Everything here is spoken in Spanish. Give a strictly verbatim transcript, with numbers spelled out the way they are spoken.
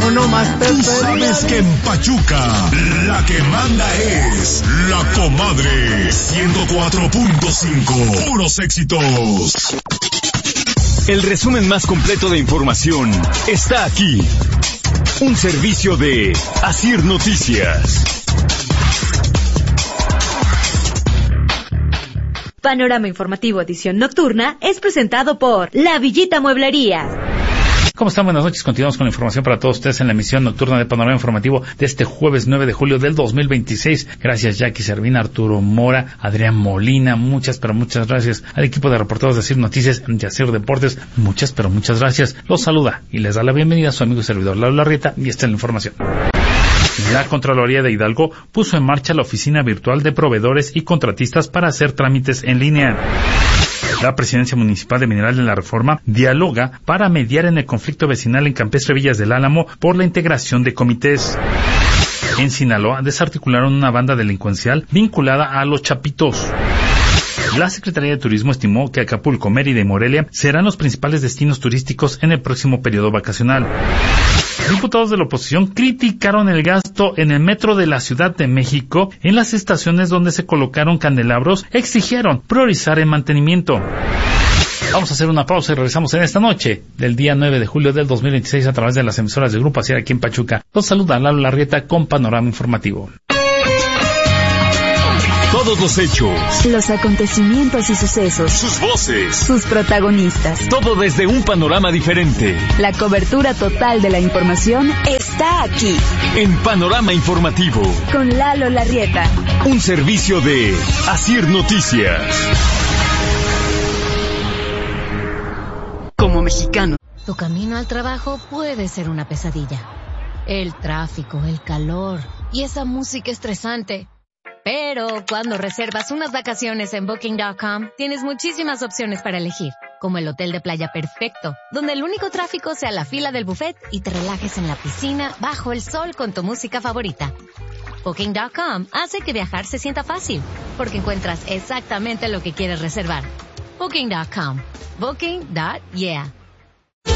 o no más te Tú sabes que en Pachuca la que manda es la comadre. ciento cuatro punto cinco, puros éxitos. El resumen más completo de información está aquí. Un servicio de Asir Noticias. Panorama Informativo edición nocturna es presentado por La Villita Mueblería. ¿Cómo están? Buenas noches. Continuamos con la información para todos ustedes en la emisión nocturna de Panorama Informativo de este jueves nueve de julio del dos mil veintiséis. Gracias Jackie Servina, Arturo Mora, Adrián Molina. Muchas, pero muchas gracias al equipo de reporteros de Asir Noticias y Asir Deportes. Muchas, pero muchas gracias. Los saluda y les da la bienvenida a su amigo y servidor Lalo Larrieta, y esta es la información. La Contraloría de Hidalgo puso en marcha la oficina virtual de proveedores y contratistas para hacer trámites en línea. La Presidencia Municipal de Mineral de la Reforma dialoga para mediar en el conflicto vecinal en Campestre Villas del Álamo por la integración de comités. En Sinaloa desarticularon una banda delincuencial vinculada a los Chapitos. La Secretaría de Turismo estimó que Acapulco, Mérida y Morelia serán los principales destinos turísticos en el próximo periodo vacacional. Diputados de la oposición criticaron el gasto en el metro de la Ciudad de México en las estaciones donde se colocaron candelabros, exigieron priorizar el mantenimiento. Vamos a hacer una pausa y regresamos en esta noche del día nueve de julio del dos mil veintiséis a través de las emisoras de Grupo Asir aquí en Pachuca. Los saluda Lalo Larrieta con Panorama Informativo. Todos los hechos, los acontecimientos y sucesos, sus voces, sus protagonistas, todo desde un panorama diferente. La cobertura total de la información está aquí, en Panorama Informativo, con Lalo Larrieta. Un servicio de Asir Noticias. Como mexicano, tu camino al trabajo puede ser una pesadilla. El tráfico, el calor y esa música estresante. Pero cuando reservas unas vacaciones en Booking punto com, tienes muchísimas opciones para elegir, como el hotel de playa perfecto, donde el único tráfico sea la fila del buffet y te relajes en la piscina bajo el sol con tu música favorita. Booking punto com hace que viajar se sienta fácil, porque encuentras exactamente lo que quieres reservar. Booking punto com. Booking. Yeah.